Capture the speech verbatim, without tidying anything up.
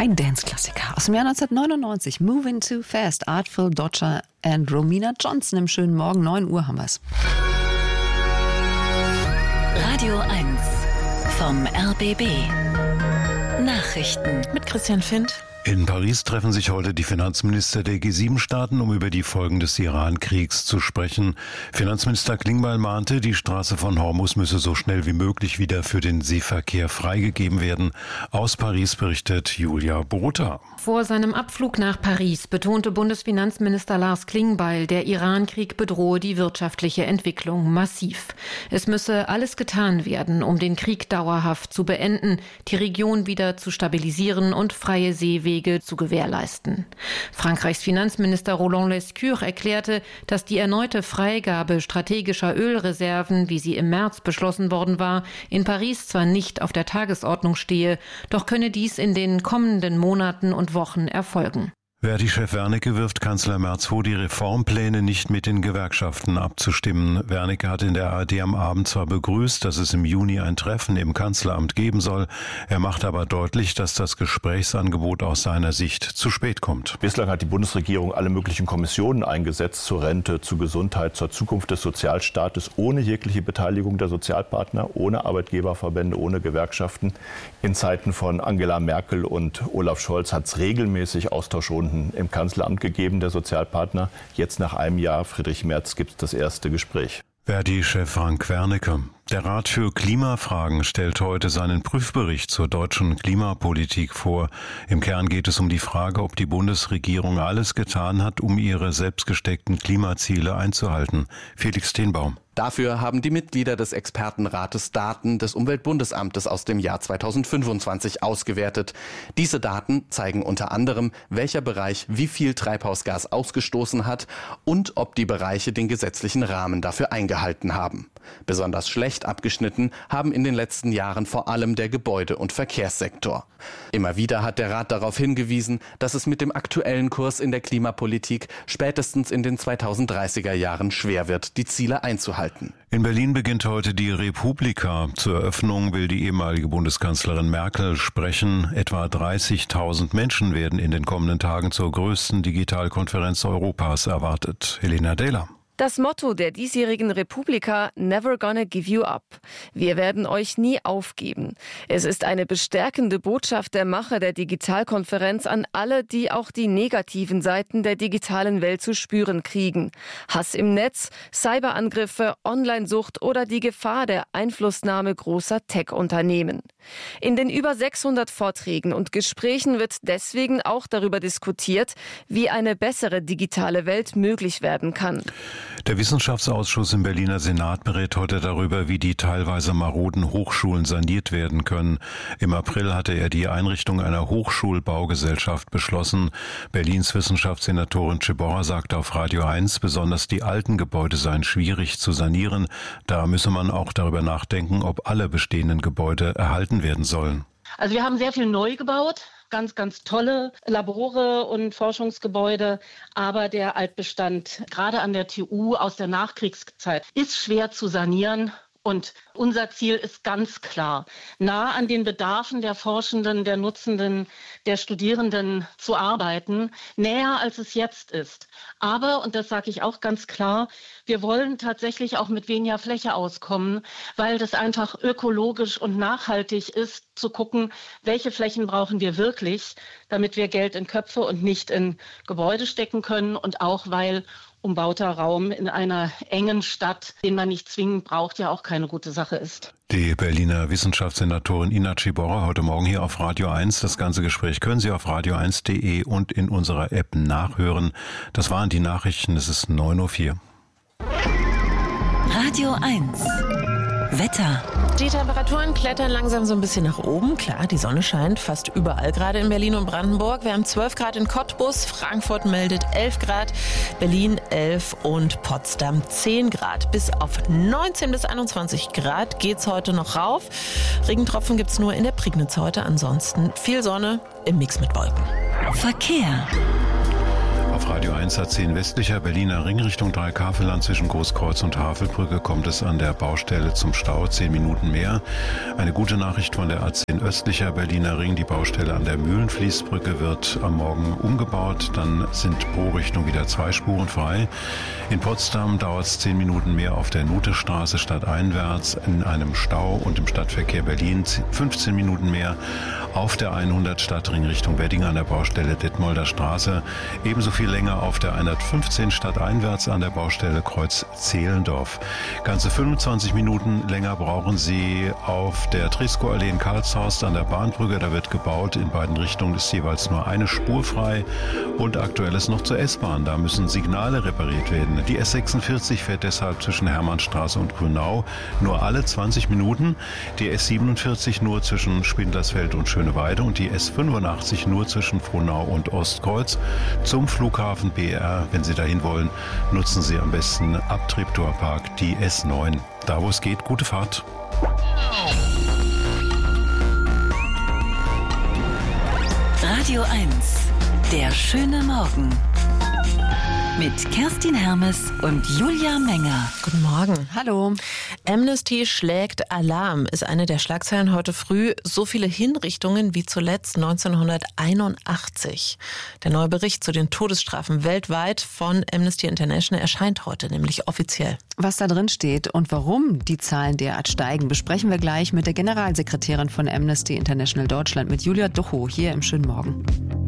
Ein Dance-Klassiker aus dem Jahr neunzehnhundertneunundneunzig. Moving Too Fast, Artful Dodger and Romina Johnson. Im schönen Morgen, neun Uhr haben wir's. Radio eins vom R B B. Nachrichten mit Christian Findt. In Paris treffen sich heute die Finanzminister der G sieben Staaten, um über die Folgen des Iran-Kriegs zu sprechen. Finanzminister Klingbeil mahnte, die Straße von Hormuz müsse so schnell wie möglich wieder für den Seeverkehr freigegeben werden. Aus Paris berichtet Julia Borutta. Vor seinem Abflug nach Paris betonte Bundesfinanzminister Lars Klingbeil, der Iran-Krieg bedrohe die wirtschaftliche Entwicklung massiv. Es müsse alles getan werden, um den Krieg dauerhaft zu beenden, die Region wieder zu stabilisieren und freie Seewege zu gewährleisten. Frankreichs Finanzminister Roland Lescure erklärte, dass die erneute Freigabe strategischer Ölreserven, wie sie im März beschlossen worden war, in Paris zwar nicht auf der Tagesordnung stehe, doch könne dies in den kommenden Monaten und Wochen erfolgen. Verdi-Chef Wernicke wirft Kanzler Merz vor, die Reformpläne nicht mit den Gewerkschaften abzustimmen. Wernicke hat in der A R D am Abend zwar begrüßt, dass es im Juni ein Treffen im Kanzleramt geben soll. Er macht aber deutlich, dass das Gesprächsangebot aus seiner Sicht zu spät kommt. Bislang hat die Bundesregierung alle möglichen Kommissionen eingesetzt, zur Rente, zur Gesundheit, zur Zukunft des Sozialstaates, ohne jegliche Beteiligung der Sozialpartner, ohne Arbeitgeberverbände, ohne Gewerkschaften. In Zeiten von Angela Merkel und Olaf Scholz hat es regelmäßig Austauschrunden im Kanzleramt gegeben, der Sozialpartner. Jetzt nach einem Jahr, Friedrich Merz, gibt es das erste Gespräch. Verdi-Chef Frank Wernicke. Der Rat für Klimafragen stellt heute seinen Prüfbericht zur deutschen Klimapolitik vor. Im Kern geht es um die Frage, ob die Bundesregierung alles getan hat, um ihre selbstgesteckten Klimaziele einzuhalten. Felix Tenbaum. Dafür haben die Mitglieder des Expertenrates Daten des Umweltbundesamtes aus dem Jahr zweitausendfünfundzwanzig ausgewertet. Diese Daten zeigen unter anderem, welcher Bereich wie viel Treibhausgas ausgestoßen hat und ob die Bereiche den gesetzlichen Rahmen dafür eingehalten haben. Besonders schlecht abgeschnitten haben in den letzten Jahren vor allem der Gebäude- und Verkehrssektor. Immer wieder hat der Rat darauf hingewiesen, dass es mit dem aktuellen Kurs in der Klimapolitik spätestens in den zweitausenddreißiger Jahren schwer wird, die Ziele einzuhalten. In Berlin beginnt heute die Republika. Zur Eröffnung will die ehemalige Bundeskanzlerin Merkel sprechen. Etwa dreißigtausend Menschen werden in den kommenden Tagen zur größten Digitalkonferenz Europas erwartet. Helena Dehler. Das Motto der diesjährigen Republika: Never gonna give you up. Wir werden euch nie aufgeben. Es ist eine bestärkende Botschaft der Macher der Digitalkonferenz an alle, die auch die negativen Seiten der digitalen Welt zu spüren kriegen. Hass im Netz, Cyberangriffe, Onlinesucht oder die Gefahr der Einflussnahme großer Tech-Unternehmen. In den über sechshundert Vorträgen und Gesprächen wird deswegen auch darüber diskutiert, wie eine bessere digitale Welt möglich werden kann. Der Wissenschaftsausschuss im Berliner Senat berät heute darüber, wie die teilweise maroden Hochschulen saniert werden können. Im April hatte er die Einrichtung einer Hochschulbaugesellschaft beschlossen. Berlins Wissenschaftssenatorin Ciborra sagte auf Radio eins, besonders die alten Gebäude seien schwierig zu sanieren. Da müsse man auch darüber nachdenken, ob alle bestehenden Gebäude erhalten werden sollen. Also wir haben sehr viel neu gebaut. Ganz, ganz tolle Labore und Forschungsgebäude. Aber der Altbestand, gerade an der T U aus der Nachkriegszeit, ist schwer zu sanieren. Und unser Ziel ist ganz klar, nah an den Bedarfen der Forschenden, der Nutzenden, der Studierenden zu arbeiten, näher als es jetzt ist. Aber, und das sage ich auch ganz klar, wir wollen tatsächlich auch mit weniger Fläche auskommen, weil das einfach ökologisch und nachhaltig ist, zu gucken, welche Flächen brauchen wir wirklich, damit wir Geld in Köpfe und nicht in Gebäude stecken können, und auch weil umbauter Raum in einer engen Stadt, den man nicht zwingend braucht, ja auch keine gute Sache ist. Die Berliner Wissenschaftssenatorin Ina Ciborra heute Morgen hier auf Radio eins. Das ganze Gespräch können Sie auf radio eins punkt de und in unserer App nachhören. Das waren die Nachrichten. Es ist neun Uhr vier. Radio eins Wetter. Die Temperaturen klettern langsam so ein bisschen nach oben. Klar, die Sonne scheint fast überall, gerade in Berlin und Brandenburg. Wir haben zwölf Grad in Cottbus, Frankfurt meldet elf Grad, Berlin elf und Potsdam zehn Grad. Bis auf neunzehn bis einundzwanzig Grad geht's heute noch rauf. Regentropfen gibt's nur in der Prignitz heute. Ansonsten viel Sonne im Mix mit Wolken. Verkehr. Auf Radio eins A zehn westlicher Berliner Ring Richtung Dreikafelland zwischen Großkreuz und Havelbrücke kommt es an der Baustelle zum Stau zehn Minuten mehr. Eine gute Nachricht von der A zehn östlicher Berliner Ring. Die Baustelle an der Mühlenfließbrücke wird am Morgen umgebaut. Dann sind pro Richtung wieder zwei Spuren frei. In Potsdam dauert es zehn Minuten mehr auf der Nutestraße stadteinwärts in einem Stau und im Stadtverkehr Berlin fünfzehn Minuten mehr auf der hundert Stadtring Richtung Wedding an der Baustelle Detmolder Straße. Ebenso viel länger auf der hundertfünfzehn stadteinwärts an der Baustelle Kreuz Zehlendorf. Ganze fünfundzwanzig Minuten länger brauchen Sie auf der Tresco-Allee in Karlshorst an der Bahnbrücke. Da wird gebaut. In beiden Richtungen ist jeweils nur eine Spur frei. Und aktuell ist noch zur S-Bahn. Da müssen Signale repariert werden. Die S sechsundvierzig fährt deshalb zwischen Hermannstraße und Grünau nur alle zwanzig Minuten. Die S siebenundvierzig nur zwischen Spindlersfeld und Schöneweide und die S fünfundachtzig nur zwischen Frohnau und Ostkreuz. Zum Flughafen B R, wenn Sie dahin wollen, nutzen Sie am besten ab Treptower-Park die S neun. Da, wo es geht, gute Fahrt. Radio eins, der schöne Morgen. Mit Kerstin Hermes und Julia Menger. Guten Morgen. Hallo. Amnesty schlägt Alarm, ist eine der Schlagzeilen heute früh. So viele Hinrichtungen wie zuletzt neunzehnhunderteinundachtzig. Der neue Bericht zu den Todesstrafen weltweit von Amnesty International erscheint heute, nämlich offiziell. Was da drin steht und warum die Zahlen derart steigen, besprechen wir gleich mit der Generalsekretärin von Amnesty International Deutschland, mit Julia Duchow, hier im Schönen Morgen.